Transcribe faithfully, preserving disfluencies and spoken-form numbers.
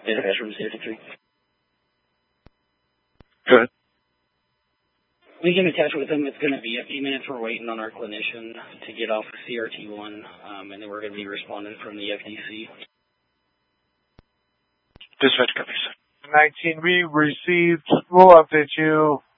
Dispatch from fifty-three. Good. We can attach with them. It's going to be a few minutes. We're waiting on our clinician to get off of C R T one, um, and then we're going to be responding from the F D C. Dispatch copies. nineteen, we received. We'll update you